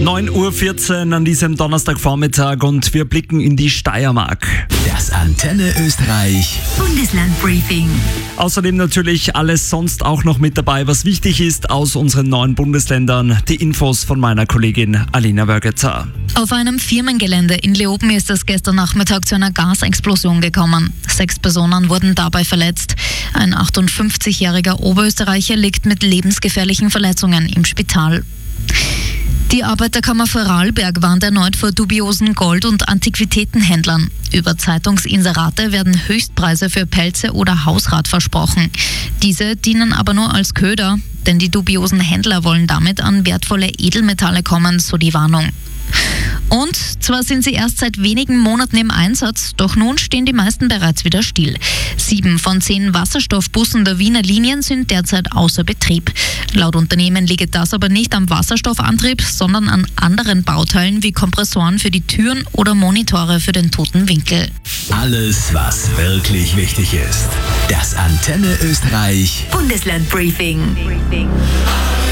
9:14 Uhr an diesem Donnerstagvormittag und wir blicken in die Steiermark. Das Antenne Österreich Bundeslandbriefing. Außerdem natürlich alles sonst auch noch mit dabei, was wichtig ist aus unseren 9 Bundesländern. Die Infos von meiner Kollegin Alina Wörgetzer. Auf einem Firmengelände in Leoben ist es gestern Nachmittag zu einer Gasexplosion gekommen. 6 Personen wurden dabei verletzt. Ein 58-jähriger Oberösterreicher liegt mit lebensgefährlichen Verletzungen im Spital. Die Arbeiterkammer Vorarlberg warnt erneut vor dubiosen Gold- und Antiquitätenhändlern. Über Zeitungsinserate werden Höchstpreise für Pelze oder Hausrat versprochen. Diese dienen aber nur als Köder, denn die dubiosen Händler wollen damit an wertvolle Edelmetalle kommen, so die Warnung. Und zwar sind sie erst seit wenigen Monaten im Einsatz, doch nun stehen die meisten bereits wieder still. 7 von 10 Wasserstoffbussen der Wiener Linien sind derzeit außer Betrieb. Laut Unternehmen liege das aber nicht am Wasserstoffantrieb, sondern an anderen Bauteilen wie Kompressoren für die Türen oder Monitore für den toten Winkel. Alles, was wirklich wichtig ist. Das Antenne Österreich Bundeslandbriefing.